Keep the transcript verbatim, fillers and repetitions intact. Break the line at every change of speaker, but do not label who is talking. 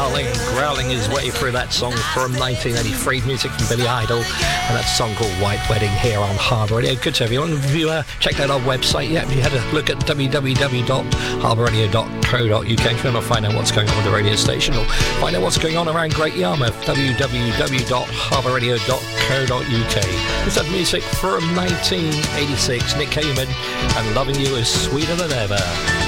Darling, growling his way through that song from nineteen eighty-three, music from Billy Idol, and that's a song called White Wedding here on Harbour Radio. Good to have you on. If you uh, checked out our website yet, you had a look at w w w dot harbour radio dot co dot u k if you want to find out what's going on with the radio station or find out what's going on around Great Yarmouth, w w w dot harbour radio dot co dot u k. It's that music from nineteen eighty-six, Nick Cayman, and Loving You is Sweeter Than Ever.